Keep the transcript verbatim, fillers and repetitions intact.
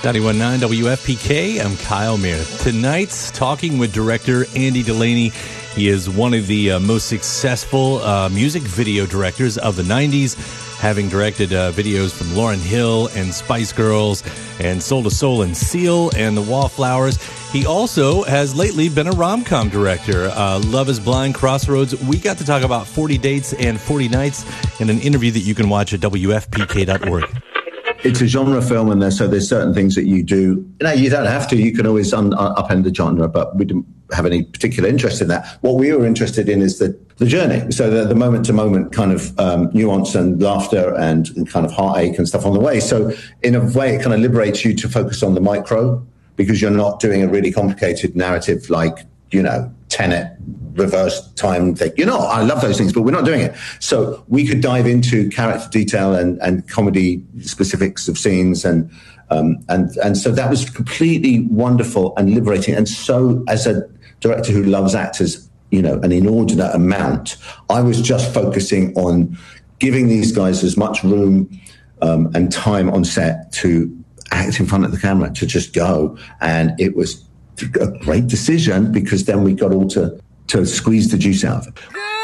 ninety-one point nine W F P K, I'm Kyle Mayer. Tonight's talking with director Andy Delaney. He is one of the uh, most successful uh, music video directors of the nineties, having directed uh, videos from Lauryn Hill and Spice Girls and Soul to Soul and Seal and The Wallflowers. He also has lately been a rom-com director. Uh, Love is Blind, Crossroads. We got to talk about forty Dates and forty Nights in an interview that you can watch at W F P K dot org. It's a genre film, and there, so there's certain things that you do. You know, you don't have to. You can always un, un, upend the genre, but we didn't have any particular interest in that. What we were interested in is the, the journey. So the, the moment-to-moment kind of um, nuance and laughter and, and kind of heartache and stuff on the way. So in a way, it kind of liberates you to focus on the micro, because you're not doing a really complicated narrative like, you know, Tenet, reverse time thing. You know, I love those things, but we're not doing it. So we could dive into character detail and, and comedy specifics of scenes. And, um, and, and so that was completely wonderful and liberating. And so as a director who loves actors, you know, an inordinate amount, I was just focusing on giving these guys as much room um, and time on set to act in front of the camera, to just go. And it was a great decision, because then we got all to, to squeeze the juice out of it.